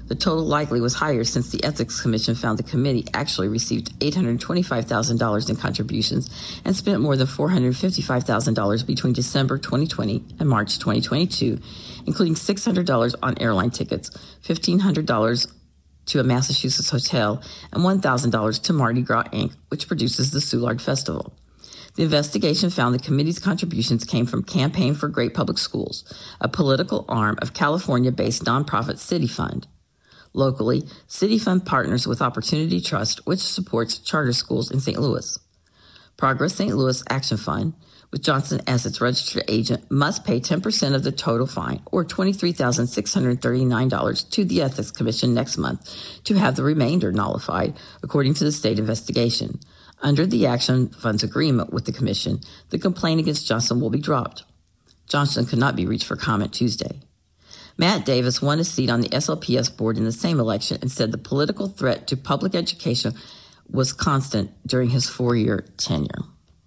The total likely was higher since the Ethics Commission found the committee actually received $825,000 in contributions and spent more than $455,000 between December 2020 and March 2022, including $600 on airline tickets, $1,500 to a Massachusetts hotel, and $1,000 to Mardi Gras Inc., which produces the Soulard Festival. The investigation found the committee's contributions came from Campaign for Great Public Schools, a political arm of California-based nonprofit City Fund. Locally, City Fund partners with Opportunity Trust, which supports charter schools in St. Louis. Progress St. Louis Action Fund, with Johnson as its registered agent, must pay 10% of the total fine, or $23,639, to the Ethics Commission next month to have the remainder nullified, according to the state investigation. Under the Action Fund's agreement with the Commission, the complaint against Johnson will be dropped. Johnson could not be reached for comment Tuesday. Matt Davis won a seat on the SLPS board in the same election and said the political threat to public education was constant during his 4-year tenure.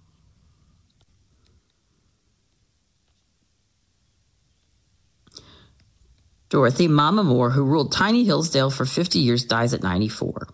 Dorothy Mama Moore, who ruled tiny Hillsdale for 50 years, dies at 94.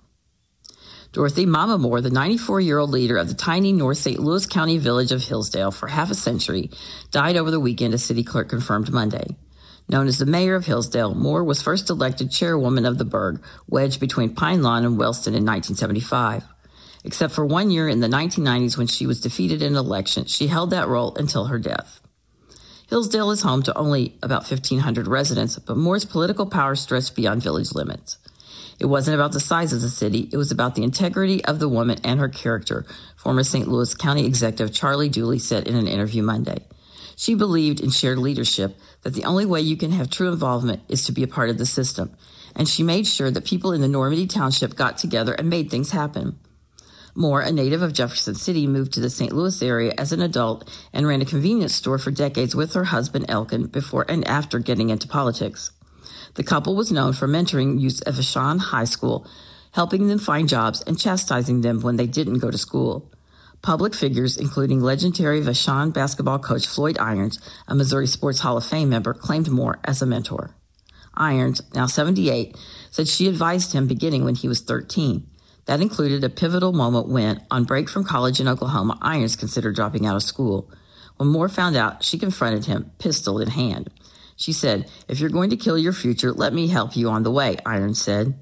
Dorothy Mama Moore, the 94-year-old leader of the tiny North St. Louis County village of Hillsdale for half a century, died over the weekend, a city clerk confirmed Monday. Known as the mayor of Hillsdale, Moore was first elected chairwoman of the burg, wedged between Pine Lawn and Wellston in 1975. Except for 1 year in the 1990s when she was defeated in an election, she held that role until her death. Hillsdale is home to only about 1,500 residents, but Moore's political power stretched beyond village limits. It wasn't about the size of the city, it was about the integrity of the woman and her character, former St. Louis County Executive Charlie Dooley said in an interview Monday. She believed in shared leadership, that the only way you can have true involvement is to be a part of the system, and she made sure that people in the Normandy Township got together and made things happen. Moore, a native of Jefferson City, moved to the St. Louis area as an adult and ran a convenience store for decades with her husband Elkin before and after getting into politics. The couple was known for mentoring youth at Vashon High School, helping them find jobs and chastising them when they didn't go to school. Public figures, including legendary Vashon basketball coach Floyd Irons, a Missouri Sports Hall of Fame member, claimed Moore as a mentor. Irons, now 78, said she advised him beginning when he was 13. That included a pivotal moment when, on break from college in Oklahoma, Irons considered dropping out of school. When Moore found out, she confronted him, pistol in hand. She said, "If you're going to kill your future, let me help you on the way," Irons said.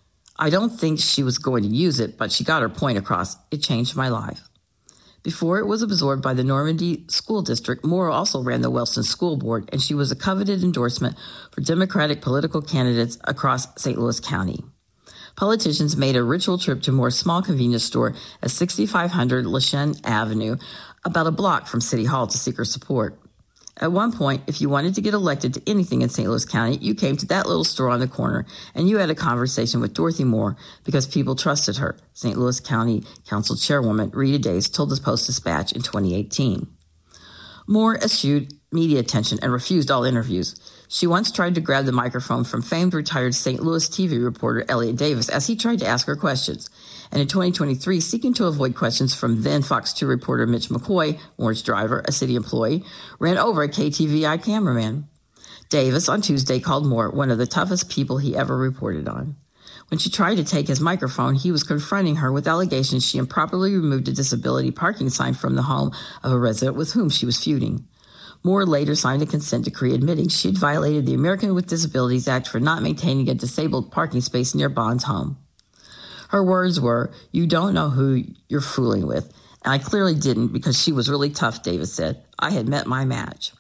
I don't think she was going to use it, but she got her point across. It changed my life. Before it was absorbed by the Normandy School District, Moore also ran the Wellston School Board, and she was a coveted endorsement for Democratic political candidates across St. Louis County. Politicians made a ritual trip to Moore's small convenience store at 6500 LaChene Avenue, about a block from City Hall, to seek her support. At one point, if you wanted to get elected to anything in St. Louis County, you came to that little store on the corner and you had a conversation with Dorothy Moore because people trusted her, St. Louis County Council Chairwoman Rita Days told the Post-Dispatch in 2018. Moore eschewed media attention and refused all interviews. She once tried to grab the microphone from famed retired St. Louis TV reporter Elliot Davis as he tried to ask her questions. And in 2023, seeking to avoid questions from then Fox 2 reporter Mitch McCoy, Moore's driver, a city employee, ran over a KTVI cameraman. Davis on Tuesday called Moore one of the toughest people he ever reported on. When she tried to take his microphone, he was confronting her with allegations she improperly removed a disability parking sign from the home of a resident with whom she was feuding. Moore later signed a consent decree admitting she had violated the American with Disabilities Act for not maintaining a disabled parking space near Bond's home. Her words were, "You don't know who you're fooling with." And I clearly didn't because she was really tough, Davis said. I had met my match.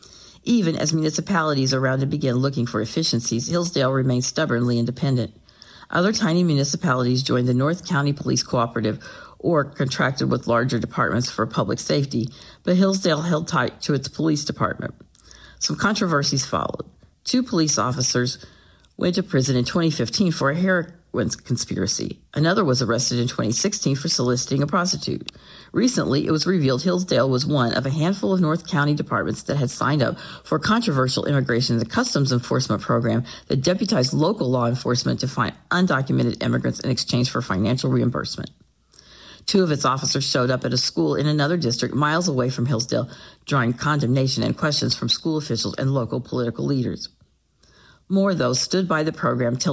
Even as municipalities around it began looking for efficiencies, Hillsdale remained stubbornly independent. Other tiny municipalities joined the North County Police Cooperative or contracted with larger departments for public safety, but Hillsdale held tight to its police department. Some controversies followed. 2 police officers went to prison in 2015 for a heroin conspiracy. Another was arrested in 2016 for soliciting a prostitute. Recently, it was revealed Hillsdale was one of a handful of North County departments that had signed up for a controversial immigration and customs enforcement program that deputized local law enforcement to find undocumented immigrants in exchange for financial reimbursement. 2 of its officers showed up at a school in another district miles away from Hillsdale, drawing condemnation and questions from school officials and local political leaders. Moore, though, stood by the program,